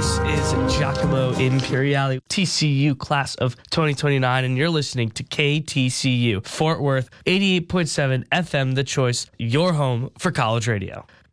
This is Giacomo Imperiale, TCU class of 2029, and you're listening to KTCU, Fort Worth, 88.7 FM, The Choice, your home for college radio.